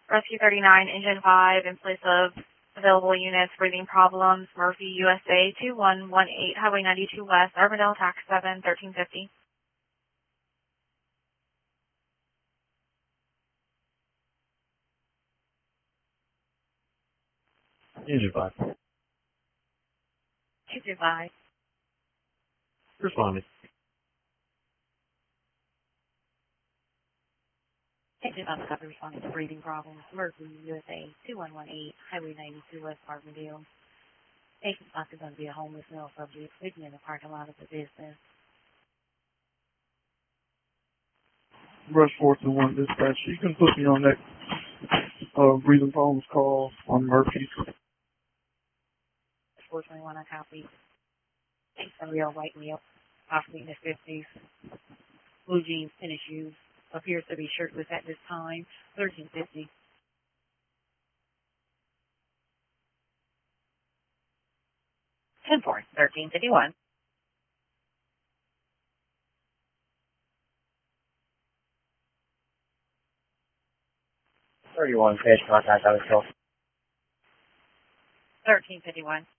Rescue 39, Engine 5, in place of available units, breathing problems, Murphy, USA 2118, Highway 92 West, Urbandale, Tax 7, 1350. Engine 5. 225. Responding. Engine 5 copy, responding to breathing problems, Murphy, USA 2118, Highway 92 West, Urbandale. Patient thought they're going to be a homeless male subject sleeping in the parking lot of the business. Rush 421 dispatch. You can put me on that breathing problems call on Murphy. 421, I copy. A real white male, possibly in his 50s. Blue jeans, tennis shoes. Appears to be shirtless at this time. 1350. Ten four. 1351. Cash contact, I was told. 1351.